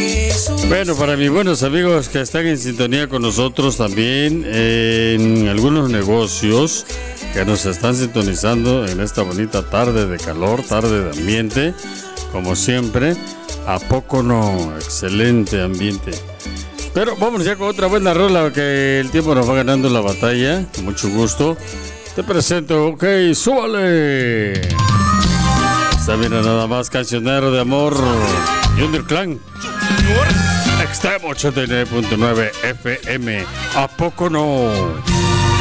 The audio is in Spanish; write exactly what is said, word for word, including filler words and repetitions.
Bueno, para mis buenos amigos que están en sintonía con nosotros también en algunos negocios que nos están sintonizando en esta bonita tarde de calor, tarde de ambiente, como siempre, ¿a poco no? Excelente ambiente. Pero vamos ya con otra buena rola, que el tiempo nos va ganando la batalla. Con mucho gusto te presento, ok, súbale. Está bien, nada más, Cancionero de Amor, Junior Clan, Extremo ochenta y nueve punto nueve F M, ¿a poco no?